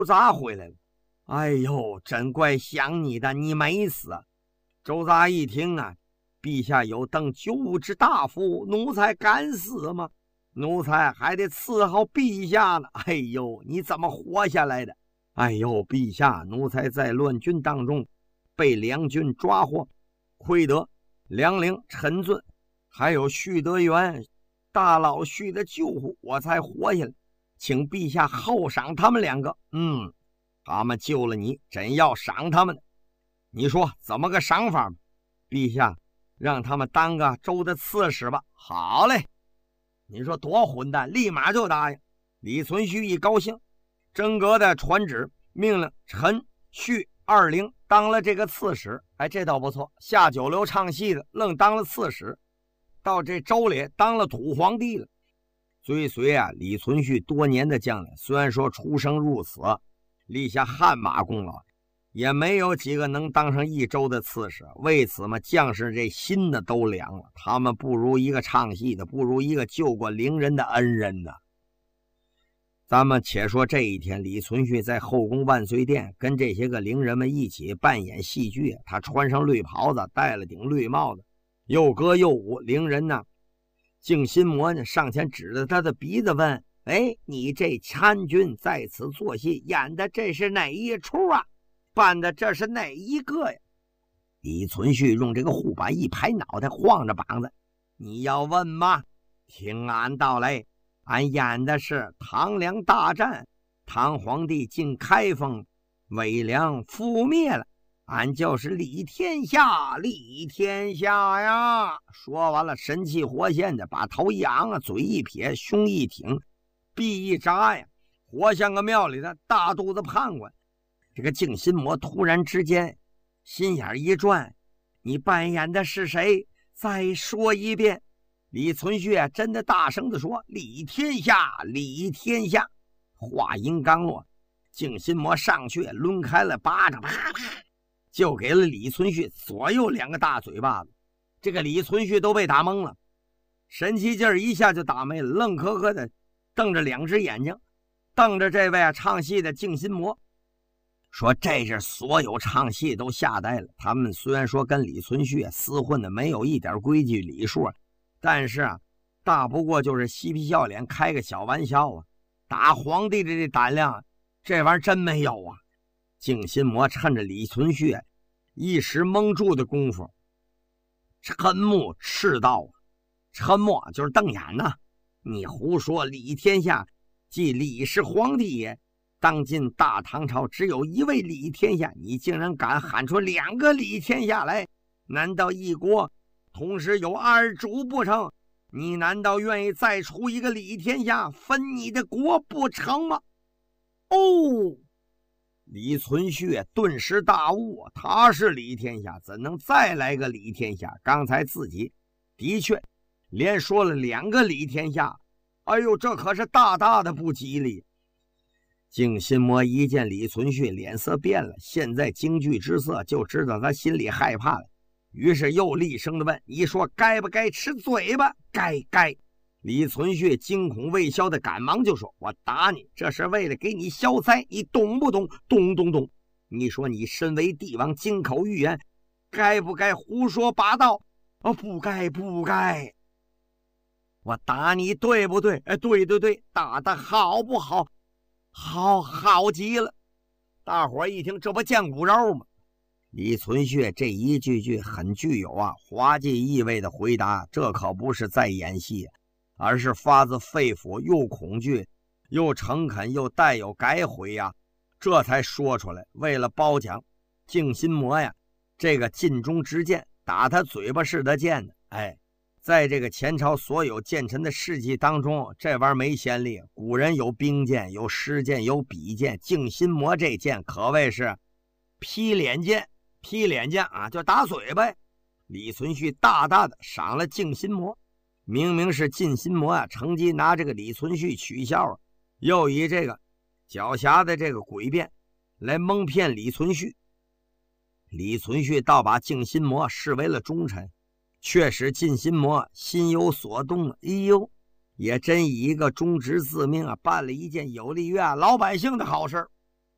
杂回来了。哎呦，真怪想你的，你没死。周杂一听啊，陛下有等九五之大夫，奴才敢死吗？奴才还得伺候陛下呢。哎呦，你怎么活下来的？哎呦，陛下，奴才在乱军当中被两军抓获，亏得梁陵、陈遵还有徐德元大老徐的救护，我才活下来，请陛下厚赏他们两个。他们救了你，真要赏他们的。你说怎么个赏法？陛下让他们当个州的刺史吧。好嘞，你说多混蛋，立马就答应。李存勖一高兴，真格的传旨，命令陈、徐二陵当了这个刺史。哎，这倒不错，下九流唱戏的愣当了刺史，到这州里当了土皇帝了。追随啊，李存勖多年的将领，虽然说出生入死，立下汗马功劳，也没有几个能当上一州的刺史。为此嘛，将士这心呢都凉了，他们不如一个唱戏的，不如一个救过伶人的恩人呢。咱们且说这一天，李存勖在后宫万岁殿跟这些个伶人们一起扮演戏剧。他穿上绿袍子，戴了顶绿帽子，又歌又舞。伶人呢，静心魔呢上前指着他的鼻子问：哎，你这参军在此做戏，演的这是哪一出啊？扮的这是哪一个呀？李存勖用这个护板一拍脑袋，晃着膀子：你要问吗？听俺道来，俺演的是唐梁大战，唐皇帝进开封，魏梁覆灭了，俺就是李天下，李天下呀！说完了，神气活现的把头一昂啊，嘴一撇，胸一挺，臂一扎呀，活像个庙里的大肚子判官。这个静心魔突然之间心眼一转：你扮演的是谁？再说一遍。李存勖啊，真的大声地说：李天下，李天下！话音刚落，静心魔上去抡开了巴掌，啪啪就给了李存勖左右两个大嘴巴子。这个李存勖都被打懵了，神气劲儿一下就打没了，愣磕磕的瞪着两只眼睛，瞪着这位唱戏的静心魔，说这是所有唱戏都吓呆了。他们虽然说跟李存勖厮混的没有一点规矩礼数，但是啊，大不过就是嬉皮笑脸开个小玩笑啊，打皇帝的这胆量，这玩意儿真没有啊。静心魔趁着李存勖一时蒙住的功夫，瞠目斥道：瞠目就是瞪眼呐！你胡说，李天下即李氏皇帝也，当今大唐朝只有一位李天下，你竟然敢喊出两个李天下来？难道一国同时有二主不成？你难道愿意再出一个李天下分你的国不成吗？哦，李存勖顿时大悟，他是李天下，怎能再来个李天下？刚才自己的确连说了两个李天下，哎呦，这可是大大的不吉利。静心魔一见李存勖脸色变了，现在惊惧之色，就知道他心里害怕了，于是又厉声的问：你说该不该吃嘴巴？该。李存勖惊恐未消的赶忙就说：我打你，这是为了给你消灾，你懂不懂？懂。你说你身为帝王，金口玉言，该不该胡说八道？不该。我打你对不对？对，打得好不好？好极了。大伙一听，这不见骨肉吗？李存勖这一句很具有滑稽意味的回答，这可不是在演戏，而是发自肺腑，又恐惧又诚恳又带有改悔这才说出来。为了褒奖静心魔这个尽忠之剑，打他嘴巴是得剑的。在这个前朝所有剑臣的事迹当中，这玩意儿没先例。古人有兵剑，有诗剑，有笔剑，静心魔这剑可谓是劈脸剑就打嘴巴。李存勖大大的赏了静心魔，明明是静心魔乘机拿这个李存勖取笑又以这个狡黠的这个诡辩来蒙骗李存勖。李存勖倒把静心魔视为了忠臣，却使静心魔心有所动。也真以一个忠直自命办了一件有利于老百姓的好事。